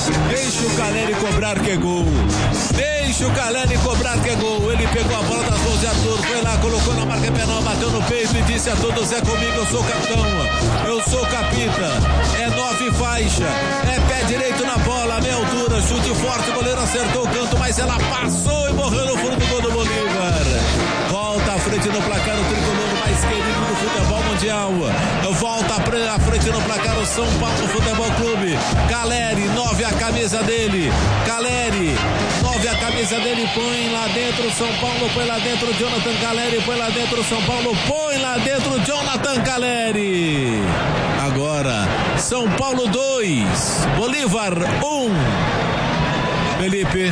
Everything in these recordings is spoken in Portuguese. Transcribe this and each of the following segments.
Deixa o Caleri cobrar que é gol. Deixa o Caleri cobrar que é gol. Ele pegou a bola das mãos de Arthur, foi lá, colocou na marca penal, bateu no peito e disse a todos: é comigo, eu sou o capitão, eu sou o capita. É 9 faixa, é pé direito na bola, meia altura, chute forte, o goleiro acertou o canto, mas ela passou e morreu no fundo do gol do Bolívar. Volta à frente no placar o tricolor mais querido do futebol mundial. Volta à frente no placar o São Paulo Futebol Clube. Caleri, 9 a camisa dele. Caleri, 9 a camisa dele, põe lá dentro São Paulo, põe lá dentro Jonathan Caleri, põe lá dentro São Paulo, põe lá dentro Jonathan Caleri. Agora, São Paulo 2, Bolívar 1. Felipe.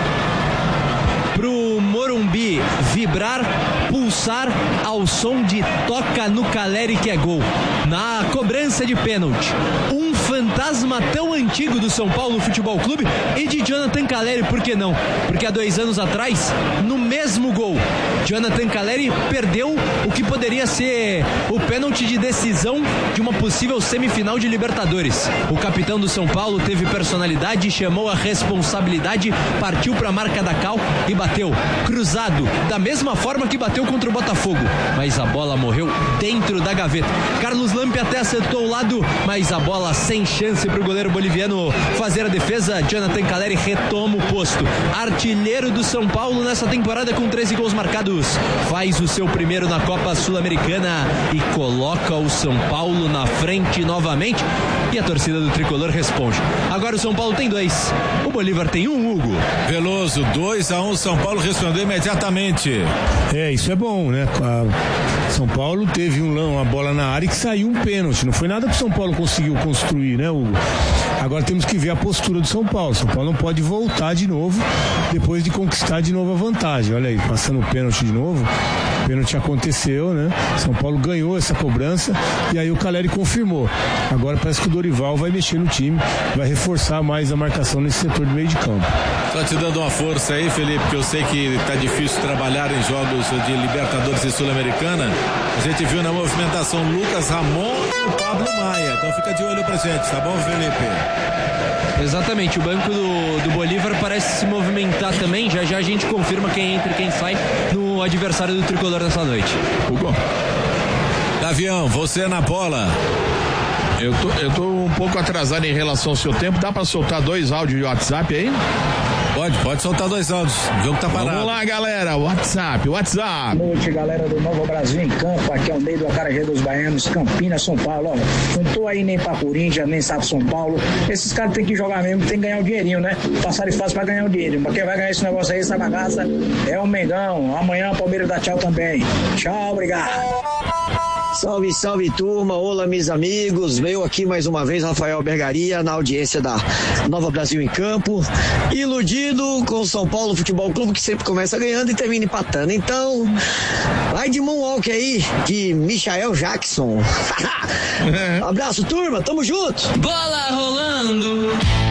Pro Morumbi vibrar, pulsar ao som de toca no Caleri que é gol. Na cobrança de pênalti, um fantasma tão antigo do São Paulo Futebol Clube e de Jonathan Caleri, por que não? Porque há 2 anos atrás, no mesmo gol, Jonathan Caleri perdeu o que poderia ser o pênalti de decisão de uma possível semifinal de Libertadores. O capitão do São Paulo teve personalidade, chamou a responsabilidade, partiu para a marca da cal e bateu cruzado, da mesma forma que bateu contra o Botafogo, mas a bola morreu dentro da gaveta. Carlos Lampe até acertou o lado, mas a bola sem chance para o goleiro boliviano fazer a defesa. Jonathan Caleri retoma o posto, artilheiro do São Paulo nessa temporada com 13 gols marcados, faz o seu primeiro na Copa Sul-Americana e coloca o São Paulo na frente novamente, e a torcida do tricolor responde. Agora o São Paulo tem 2, o Bolívar tem 1, Hugo. Veloso, 2-1, São Paulo respondeu imediatamente. Isso é bom, né? São Paulo teve uma bola na área que saiu um pênalti. Não foi nada que o São Paulo conseguiu construir, né, Hugo? Agora temos que ver a postura do São Paulo. São Paulo não pode voltar de novo depois de conquistar de novo a vantagem. Olha aí, passando o pênalti de novo. O pênalti aconteceu, né? São Paulo ganhou essa cobrança e aí o Caleri confirmou. Agora parece que o Dorival vai mexer no time, vai reforçar mais a marcação nesse setor de meio de campo. Só te dando uma força aí, Felipe, que eu sei que tá difícil trabalhar em jogos de Libertadores e Sul-Americana. A gente viu na movimentação Lucas Ramon e o Pablo Maia. Então fica de olho pra gente, tá bom, Felipe? Exatamente, o banco do Bolívar parece se movimentar também. Já já a gente confirma quem entra e quem sai no adversário do tricolor nessa noite. Hugo. Gavião, você na bola. Eu tô um pouco atrasado em relação ao seu tempo. Dá pra soltar 2 áudios de WhatsApp aí? Pode soltar 2 áudios. O jogo tá parado. Vamos lá, galera. WhatsApp. Boa noite, galera do Novo Brasil em Campo. Aqui é o Ney do Acarajé dos Baianos, Campinas, São Paulo. Ó, não tô aí nem pra Corinthians, nem sabe São Paulo. Esses caras tem que jogar mesmo, tem que ganhar o dinheirinho, né? Passar de fase pra ganhar o dinheiro. Mas quem vai ganhar esse negócio aí, essa bagaça, é o Mengão. Amanhã o Palmeiras dá tchau também. Tchau, obrigado. Salve, salve turma, olá meus amigos, veio aqui mais uma vez Rafael Bergaria na audiência da Nova Brasil em Campo, iludido com o São Paulo Futebol Clube que sempre começa ganhando e termina empatando, então vai de Moonwalk aí, de Michael Jackson. Abraço turma, tamo junto. Bola rolando.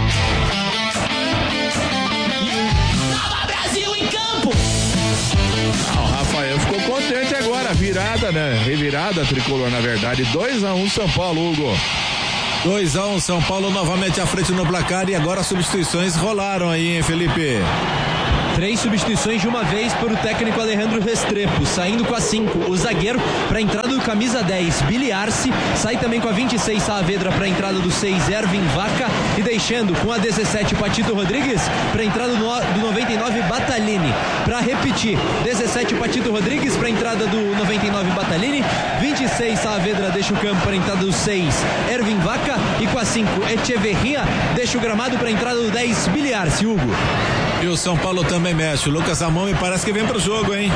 Nova Brasil em Campo. O Rafael ficou contente agora, virada, né? Revirada tricolor, na verdade. 2-1 São Paulo, Hugo. 2-1 São Paulo novamente à frente no placar e agora as substituições rolaram aí, hein, Felipe? 3 substituições de uma vez por o técnico Alejandro Restrepo, saindo com a 5, o zagueiro para a entrada do camisa 10, Billy Arce, sai também com a 26, Saavedra para a entrada do 6, Ervin Vaca, e deixando com a 17, Patito Rodrigues para a entrada do 99, Batalini. Para repetir, 17, Patito Rodrigues para a entrada do 99, Batalini, 26, Saavedra deixa o campo para a entrada do 6, Ervin Vaca, e com a 5, Echeverria deixa o gramado para a entrada do 10, Billy Arce, Hugo. E o São Paulo também mexe. O Lucas Ramon me parece que vem pro jogo, hein?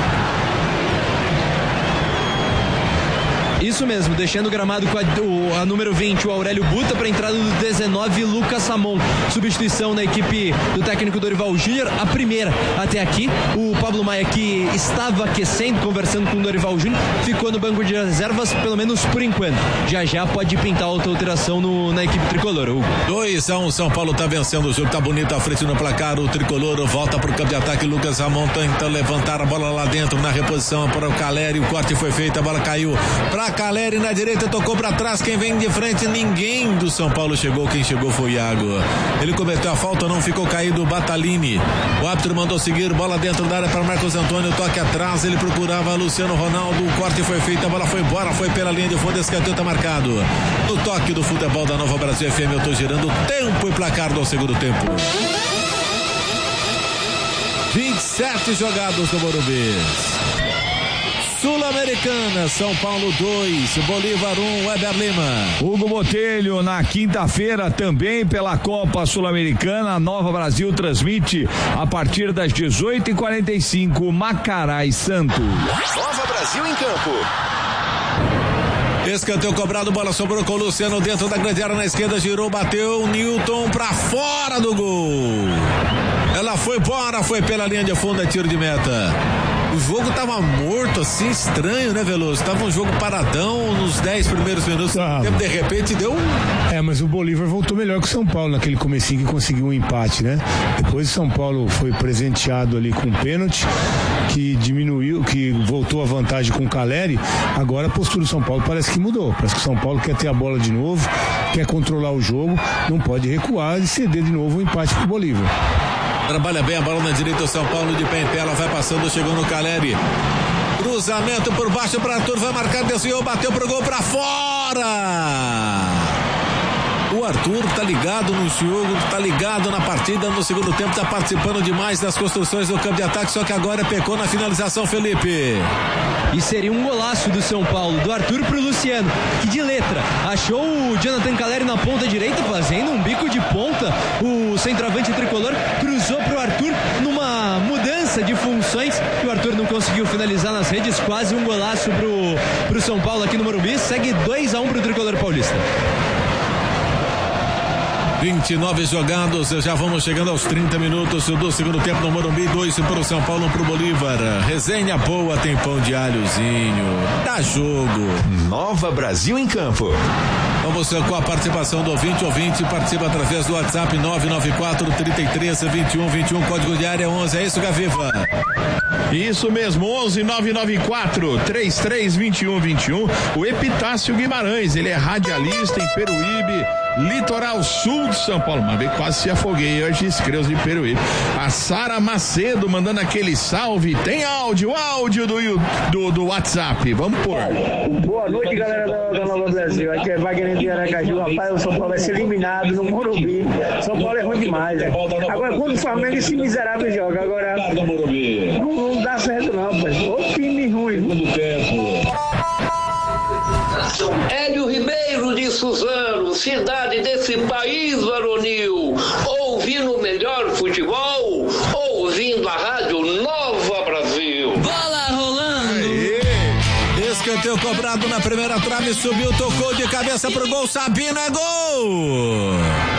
Isso mesmo, deixando o gramado com a número 20, o Aurélio Buta, para a entrada do 19, Lucas Ramon. Substituição na equipe do técnico Dorival Júnior, a primeira até aqui. O Pablo Maia, que estava aquecendo, conversando com o Dorival Júnior, ficou no banco de reservas, pelo menos por enquanto. Já pode pintar outra alteração na equipe tricolor, Hugo. 2-1, São Paulo tá vencendo o jogo, tá bonito à frente no placar. O tricolor volta pro campo de ataque. Lucas Ramon tenta levantar a bola lá dentro na reposição para o Caleri. O corte foi feito, a bola caiu pra Caleri na direita, tocou pra trás, quem vem de frente, ninguém do São Paulo chegou, quem chegou foi o Iago. Ele cometeu a falta, não ficou caído o Batalini. O árbitro mandou seguir, bola dentro da área para Marcos Antônio, toque atrás, ele procurava Luciano Ronaldo, o corte foi feito, a bola foi embora, foi pela linha de fundo, escanteio tá marcado. No toque do futebol da Nova Brasil FM, eu tô girando tempo e placar do segundo tempo. 27 jogados no Morumbi. Sul-Americana, São Paulo 2, Bolívar 1, Weber Lima. Hugo Botelho, na quinta-feira, também pela Copa Sul-Americana, a Nova Brasil transmite a partir das 18h45, Macará e Santos. Nova Brasil em campo. Escanteio cobrado, bola sobrou com o Luciano dentro da grande área na esquerda, girou, bateu, Newton pra fora do gol. Ela foi embora, foi pela linha de fundo, é tiro de meta. O jogo tava morto, assim, estranho, né, Veloso? Tava um jogo paradão nos 10 primeiros minutos. De repente deu um... mas o Bolívar voltou melhor que o São Paulo naquele comecinho que conseguiu um empate, né? Depois o São Paulo foi presenteado ali com um pênalti que diminuiu, que voltou a vantagem com o Caleri. Agora a postura do São Paulo parece que mudou. Parece que o São Paulo quer ter a bola de novo, quer controlar o jogo, não pode recuar e ceder de novo o empate pro Bolívar. Trabalha bem a bola na direita, o São Paulo de pé em pé, ela vai passando, chegou no Caleri. Cruzamento por baixo para Arthur, vai marcar, desviou, bateu pro gol pra fora. O Arthur tá ligado no jogo, tá ligado na partida, no segundo tempo tá participando demais das construções do campo de ataque, só que agora pecou na finalização, Felipe. E seria um golaço do São Paulo, do Arthur pro Luciano, que de letra achou o Jonathan Caleri na ponta direita, fazendo um bico de ponta, o centroavante tricolor cruzou pro Arthur numa mudança de funções, que o Arthur não conseguiu finalizar nas redes, quase um golaço pro São Paulo aqui no Morumbi, segue 2-1 pro tricolor paulista. 29 jogados, já vamos chegando aos 30 minutos do segundo tempo no Morumbi, 2 para o São Paulo, 1 para o Bolívar. Resenha boa, tem pão de alhozinho, dá jogo. Nova Brasil em campo. Vamos com a participação do ouvinte participa através do WhatsApp 994-33-21-21, código de área 11, é isso, Gaviva? Isso mesmo, 11-994-33-21-21, o Epitácio Guimarães, ele é radialista em Peruíbe, litoral sul de São Paulo, mas quase se afoguei hoje, inscrevos de Peruíbe. A Sara Macedo mandando aquele salve, tem áudio do WhatsApp, vamos pôr. Boa noite, galera da Nova Brasil, aqui é Wagner de Aracaju. Rapaz, o São Paulo vai ser eliminado no Morumbi. São Paulo é ruim demais, né? Agora, quando o Flamengo, esse miserável joga, agora não dá certo não, rapaz. Ô time ruim. Hélio Ribeiro de Suzano, cidade desse país varonil, ouvindo o melhor futebol, ouvindo a rádio Nova Brasil. Bola rolando. Escanteio cobrado na primeira trave, subiu, tocou de cabeça pro gol, Sabino, é gol!